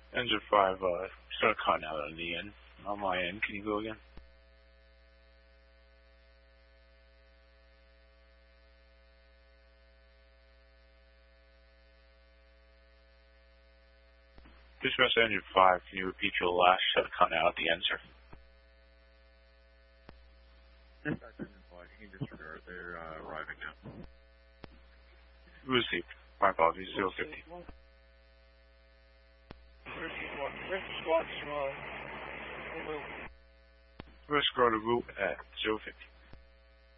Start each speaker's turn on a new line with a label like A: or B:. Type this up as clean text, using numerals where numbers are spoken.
A: Engine 5, started cutting out on the end. On my end, can you go again? Dispatch Engine 5, can you repeat your last started cutting out at the end, sir?
B: Dispatch Engine 5, you can disregard. They're arriving now.
A: Received. My apologies, 050.
C: Where's the squad?
A: First squad route at 050.